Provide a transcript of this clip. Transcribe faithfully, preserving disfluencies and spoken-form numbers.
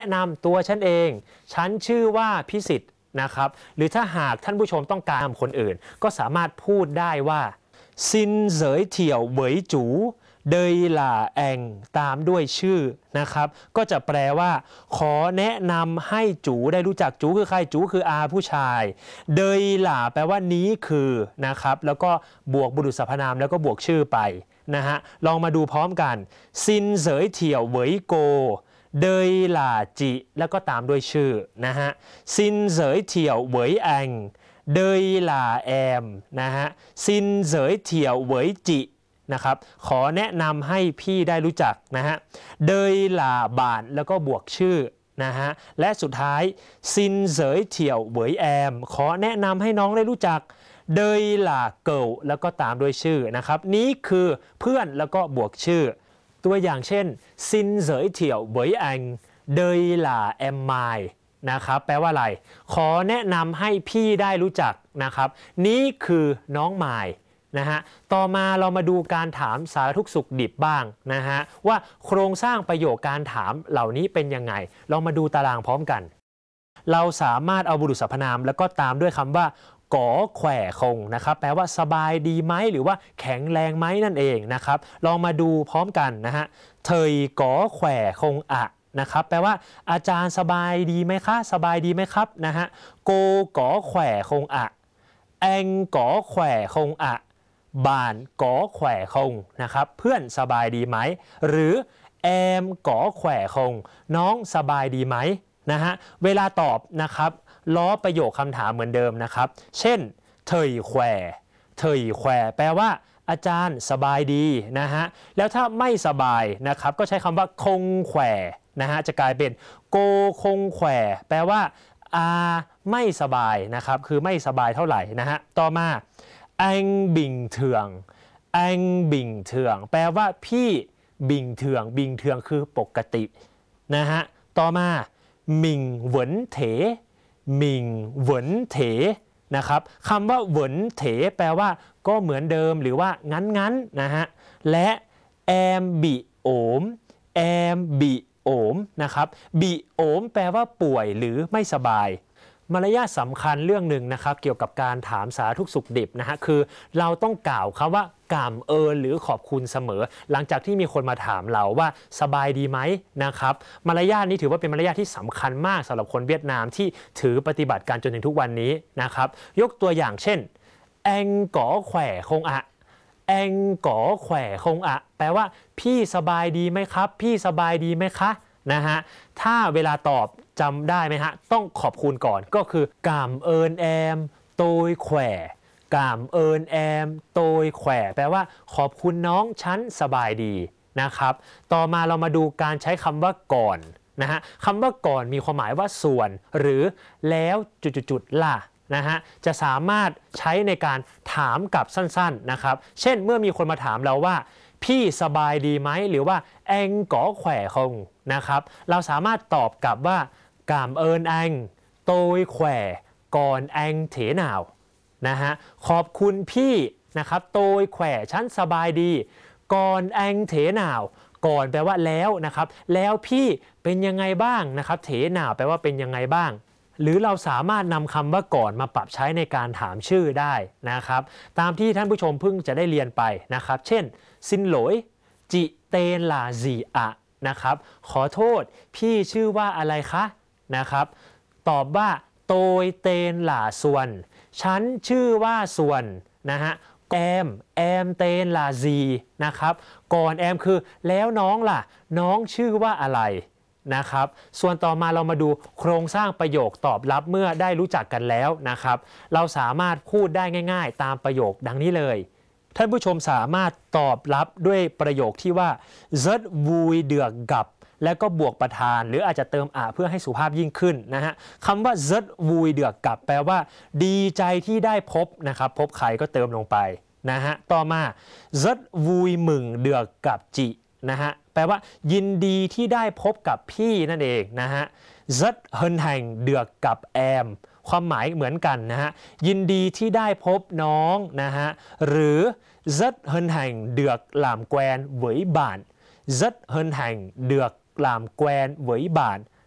แนะนำตัวฉันเองฉันชื่อว่าพิสิทธิ์นะครับหรือถ้าหากท่านผู้ชมต้องการคนอื่นก็สามารถพูดได้ว่าซินเสยเถี่ยวเหวยจูเดยหล่าแองตามด้วยชื่อนะครับก็จะแปลว่าขอแนะนำให้จูได้รู้จักจูคือใครจูคืออาผู้ชายเดยหล่าแปลว่านี้คือนะครับแล้วก็บวกบุรุษสรรพนามแล้วก็บวกชื่อไปนะฮะลองมาดูพร้อมกันซินเสยเถี่ยวเหวยโกเดยหล่าจิแล้วก็ตามด้วยชื่อนะฮะซินเสยเถี่ยวเหวยแองเดยหล่าแอมนะฮะซินเสยเถี่ยวเหวยจินะครับขอแนะนำให้พี่ได้รู้จักนะฮะเดยหล่าบานแล้วก็บวกชื่อนะฮะและสุดท้ายซินเสยเถี่ยวเหวยแอมขอแนะนำให้น้องได้รู้จักเดยหล่าเกิลแล้วก็ตามด้วยชื่อนะครับนี้คือเพื่อนแล้วก็บวกชื่อตัวอย่างเช่นซินเสยเถี่ยวเหวยแองเดยหล่าแอมไมนะครับแปลว่าอะไรขอแนะนำให้พี่ได้รู้จักนะครับนี้คือน้องไมนะฮะต่อมาเรามาดูการถามสารทุกข์สุขดิบบ้างนะฮะว่าโครงสร้างประโยคการถามเหล่านี้เป็นยังไงเรามาดูตารางพร้อมกันเราสามารถเอาบุรุษสรรพนามแล้วก็ตามด้วยคำว่าก๋อแขว่คงนะครับแปลว่าสบายดีไหมหรือว่าแข็งแรงไหมนั่นเองนะครับลองมาดูพร้อมกันนะฮะเทยก๋อแขว่คงอะนะครับแปลว่าอาจารย์สบายดีไหมคะสบายดีไหมครับนะฮะโกก๋อแขว่คงอะแองก๋อแขว่คงอะบ่านก๋อแขว่คงนะครับเพื่อนสบายดีไหมหรือแอมก๋อแขว่คงน้องสบายดีไหมนะฮะเวลาตอบนะครับล้อประโยคคำถามเหมือนเดิมนะครับเช่นเถยแขว่เถยแขว่แปลว่าอาจารย์สบายดีนะฮะแล้วถ้าไม่สบายนะครับก็ใช้คำว่าคงแขว่นะฮะจะกลายเป็นโกคงแขว่แปลว่าอาไม่สบายนะครับคือไม่สบายเท่าไหร่นะฮะต่อมาแองบิงเถืองแองบิงเถืองแปลว่าพี่บิงเถืองบิงเถืองคือปกตินะฮะต่อมาหมิงเหวินเถหมิงเหวินเถนะครับคำว่าเหวินเถแปลว่าก็เหมือนเดิมหรือว่างั้นงั้นนะฮะและแอมบิโอมแอมบิโอมนะครับบิโอมแปลว่าป่วยหรือไม่สบายมารยาทสำคัญเรื่องหนึ่งนะครับเกี่ยวกับการถามสารทุกข์สุขดิบนะฮะคือเราต้องกล่าวคำว่ากามเอิญหรือขอบคุณเสมอหลังจากที่มีคนมาถามเราว่าสบายดีไหมนะครับมารยาทนี้ถือว่าเป็นมารยาทที่สำคัญมากสำหรับคนเวียดนามที่ถือปฏิบัติการจนถึงทุกวันนี้นะครับยกตัวอย่างเช่นแองก๋อแขว่คงอะแองก๋อแขว่คงอะแปลว่าพี่สบายดีไหมครับพี่สบายดีไหมคะนะฮะถ้าเวลาตอบจำได้ไหมฮะต้องขอบคุณก่อนก็คือกามเอิญแอมโตยแขว่กามเอิญแอมโตยแขว่แปลว่าขอบคุณน้องฉันสบายดีนะครับต่อมาเรามาดูการใช้คำว่าก่อนนะฮะคำว่าก่อนมีความหมายว่าส่วนหรือแล้วจุดๆล่ะนะฮะจะสามารถใช้ในการถามกลับสั้นๆนะครับเช่นเมื่อมีคนมาถามเราว่าพี่สบายดีไหมหรือว่าแองก๋อแขว่คงนะครับเราสามารถตอบกลับว่ากามเอิญแองโตยแขว่ก่อนแองเถหนาวนะฮะขอบคุณพี่นะครับโตยแขว่ฉันสบายดีก่อนแองเถหนาวก่อนแปลว่าแล้วนะครับแล้วพี่เป็นยังไงบ้างนะครับเถหนาวแปลว่าเป็นยังไงบ้างหรือเราสามารถนำคำว่าก่อนมาปรับใช้ในการถามชื่อได้นะครับตามที่ท่านผู้ชมเพิ่งจะได้เรียนไปนะครับเช่นซินโหลยจิเตนลาซีอะนะครับขอโทษพี่ชื่อว่าอะไรคะนะครับตอบว่าโตยเตนหล่าส่วนฉันชื่อว่าส่วนนะฮะแอมแอมเตนลาซีนะครับก่อนแอมคือแล้วน้องล่ะน้องชื่อว่าอะไรนะครับส่วนต่อมาเรามาดูโครงสร้างประโยคตอบรับเมื่อได้รู้จักกันแล้วนะครับเราสามารถพูดได้ง่ายๆตามประโยคดังนี้เลยท่านผู้ชมสามารถตอบรับด้วยประโยคที่ว่า rất vui được gặp แล้วก็บวกประธานหรืออาจจะเติมอะเพื่อให้สุภาพยิ่งขึ้นนะฮะคำว่า rất vui được gặp แปลว่าดีใจที่ได้พบนะครับพบใครก็เติมลงไปนะฮะต่อมา rất vui mừng được gặp chị นะฮะแปลว่ายินดีที่ได้พบกับพี่นั่นเองนะฮะ rất hân hạnh được gặp em ความหมายเหมือนกันนะฮะยินดีที่ได้พบน้องนะฮะหรือ rất hân hạnh được làm quen với bạn rất hân hạnh được làm quen với bạn